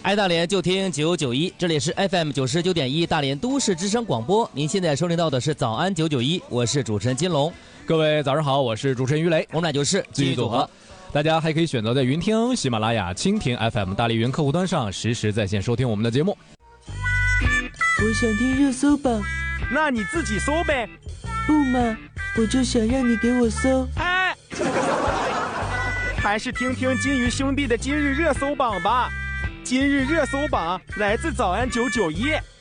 爱大连就听991，这里是 FM 99.1大连都市之声广播。您现在收听到的是早安991，我是主持人金龙。 各位早上好，我是主持人于雷， 我们俩就是继续组合。大家还可以选择在云听、喜马拉雅、蜻蜓 FM 大力云客户端上实时在线收听我们的节目。 我想听热搜榜， 那你自己搜呗。 不嘛，我就想让你给我搜。 哎，还是听听金鱼兄弟的今日热搜榜吧。今日热搜榜来自早安991。